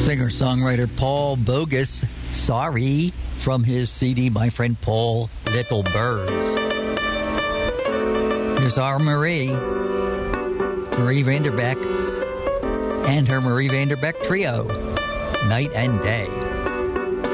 Singer-songwriter Paul Bogus, Sorry, from his CD, My Friend Paul, Little Birds. Here's our Marie Vanderbeck, and her Marie Vanderbeck Trio, Night and Day.